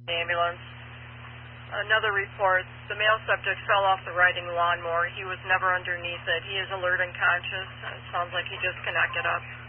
Ambulance. Another report, the male subject fell off the riding lawnmower. He was never underneath it. He is alert and conscious. It sounds like he just connected up.